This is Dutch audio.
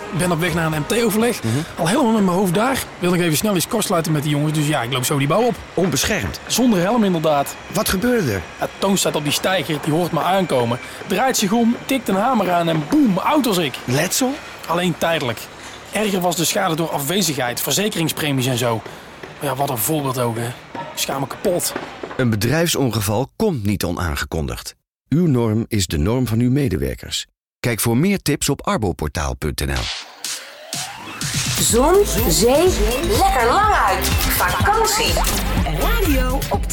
Ik ben op weg naar een MT-overleg. Al helemaal met mijn hoofd daar. Wil ik even snel eens kortsluiten met die jongens. Dus ja, ik loop zo die bouw op. Onbeschermd. Zonder helm inderdaad. Wat gebeurde er? Ja, Toon staat op die steiger, die hoort me aankomen. Draait zich om, tikt een hamer aan en boem, oud als ik. Letsel? Alleen tijdelijk. Erger was de schade door afwezigheid, verzekeringspremies en zo. Ja, wat een voorbeeld ook, hè. Ik schaam me kapot. Een bedrijfsongeval komt niet onaangekondigd. Uw norm is de norm van uw medewerkers. Kijk voor meer tips op arboportaal.nl. Zon, zee, lekker lang uit. Vakantie. Radio op